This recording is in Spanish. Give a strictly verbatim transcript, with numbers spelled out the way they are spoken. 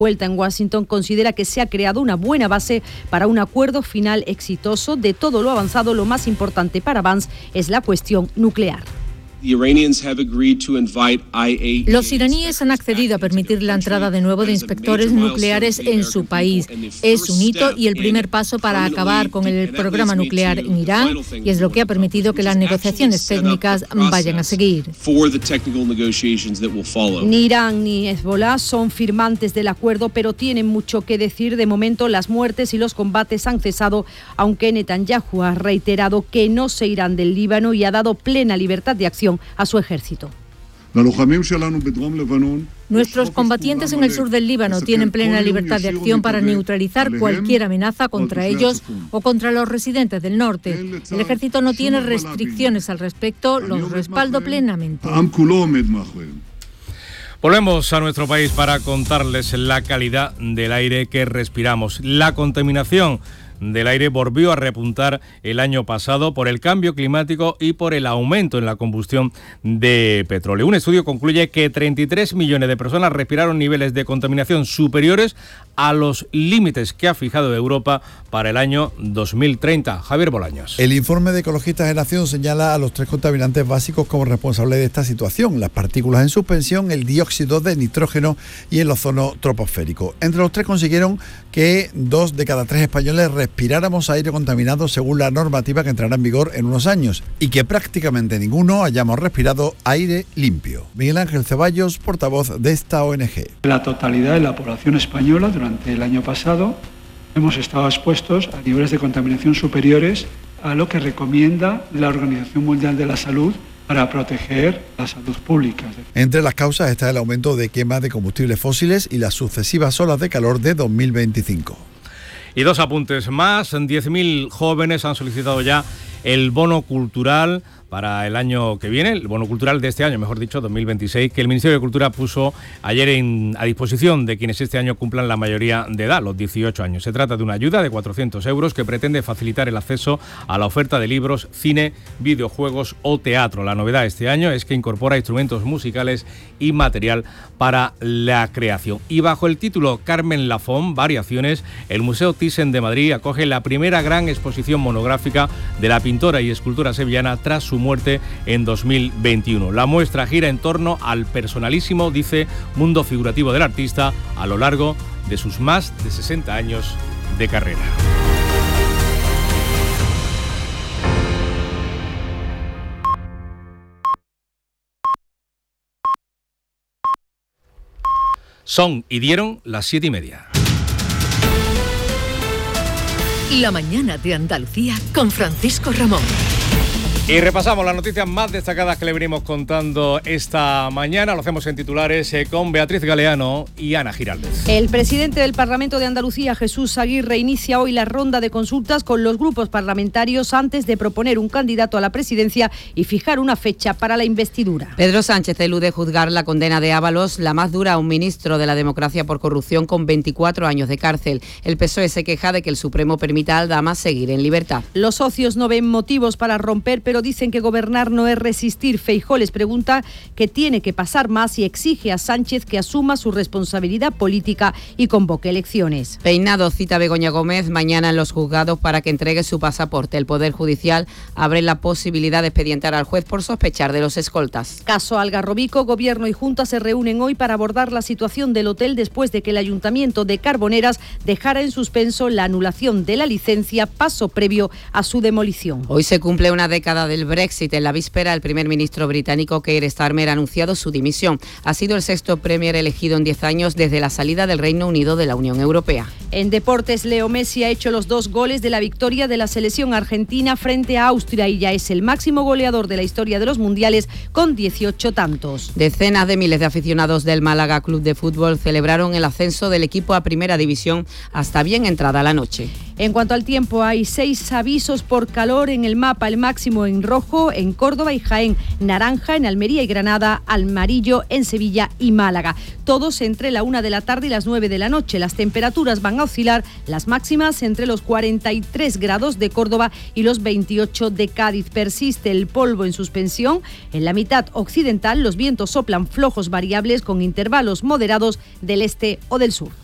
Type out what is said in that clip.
Vuelta en Washington considera que se ha creado una buena base para un acuerdo final exitoso. De todo lo avanzado, lo más importante para Vance es la cuestión nuclear. Los iraníes han accedido a permitir la entrada de nuevo de inspectores nucleares en su país. Es un hito y el primer paso para acabar con el programa nuclear en Irán, y es lo que ha permitido que las negociaciones técnicas vayan a seguir. Ni Irán ni Hezbollah son firmantes del acuerdo, pero tienen mucho que decir. De momento, las muertes y los combates han cesado, aunque Netanyahu ha reiterado que no se irán del Líbano y ha dado plena libertad de acción a su ejército. Nuestros combatientes en el sur del Líbano tienen plena libertad de acción para neutralizar cualquier amenaza contra ellos o contra los residentes del norte. El ejército no tiene restricciones al respecto, los respaldo plenamente. Volvemos a nuestro país para contarles la calidad del aire que respiramos. La contaminación del aire volvió a repuntar el año pasado por el cambio climático y por el aumento en la combustión de petróleo. Un estudio concluye que treinta y tres millones de personas respiraron niveles de contaminación superiores a los límites que ha fijado Europa para el año dos mil treinta. Javier Bolaños. El informe de Ecologistas en Acción señala a los tres contaminantes básicos como responsables de esta situación: las partículas en suspensión, el dióxido de nitrógeno y el ozono troposférico. Entre los tres consiguieron que dos de cada tres españoles respiráramos aire contaminado según la normativa que entrará en vigor en unos años, y que prácticamente ninguno hayamos respirado aire limpio. Miguel Ángel Ceballos, portavoz de esta O N G. La totalidad de la población española durante el año pasado hemos estado expuestos a niveles de contaminación superiores a lo que recomienda la Organización Mundial de la Salud para proteger la salud pública. Entre las causas está el aumento de quema de combustibles fósiles y las sucesivas olas de calor de dos mil veinticinco. Y dos apuntes más. diez mil jóvenes han solicitado ya el bono cultural para el año que viene, el bono cultural de este año, mejor dicho, dos mil veintiséis, que el Ministerio de Cultura puso ayer en, a disposición de quienes este año cumplan la mayoría de edad, los dieciocho años. Se trata de una ayuda de cuatrocientos euros que pretende facilitar el acceso a la oferta de libros, cine, videojuegos o teatro. La novedad este año es que incorpora instrumentos musicales y material para la creación. Y bajo el título Carmen Lafón, Variaciones, el Museo Thyssen de Madrid acoge la primera gran exposición monográfica de la pintora y escultora sevillana tras su muerte en dos mil veintiuno. La muestra gira en torno al personalísimo, dice, mundo figurativo del artista a lo largo de sus más de sesenta años de carrera. Son y dieron las siete y media. La mañana de Andalucía con Francisco Ramón. Y repasamos las noticias más destacadas que le venimos contando esta mañana. Lo hacemos en titulares eh, con Beatriz Galeano y Ana Giraldez. El presidente del Parlamento de Andalucía, Jesús Aguirre, inicia hoy la ronda de consultas con los grupos parlamentarios antes de proponer un candidato a la presidencia y fijar una fecha para la investidura. Pedro Sánchez elude juzgar la condena de Ábalos, la más dura a un ministro de la democracia por corrupción con veinticuatro años de cárcel. El P S O E se queja de que el Supremo permita a Aldama seguir en libertad. Los socios no ven motivos para romper, pero dicen que gobernar no es resistir. Feijóo les pregunta qué tiene que pasar más y exige a Sánchez que asuma su responsabilidad política y convoque elecciones. Peinado cita a Begoña Gómez mañana en los juzgados para que entregue su pasaporte. El Poder Judicial abre la posibilidad de expedientar al juez por sospechar de los escoltas. Caso Algarrobico, Gobierno y Junta se reúnen hoy para abordar la situación del hotel después de que el Ayuntamiento de Carboneras dejara en suspenso la anulación de la licencia, paso previo a su demolición. Hoy se cumple una década del Brexit. En la víspera, el primer ministro británico Keir Starmer ha anunciado su dimisión. Ha sido el sexto premier elegido en diez años desde la salida del Reino Unido de la Unión Europea. En deportes, Leo Messi ha hecho los dos goles de la victoria de la selección argentina frente a Austria y ya es el máximo goleador de la historia de los mundiales con dieciocho tantos. Decenas de miles de aficionados del Málaga Club de Fútbol celebraron el ascenso del equipo a Primera División hasta bien entrada la noche. En cuanto al tiempo, hay seis avisos por calor en el mapa, el máximo en rojo en Córdoba y Jaén, naranja en Almería y Granada, amarillo en Sevilla y Málaga. Todos entre la una de la tarde y las nueve de la noche. Las temperaturas van a oscilar, las máximas entre los cuarenta y tres grados de Córdoba y los veintiocho de Cádiz. Persiste el polvo en suspensión. En la mitad occidental los vientos soplan flojos variables con intervalos moderados del este o del sur.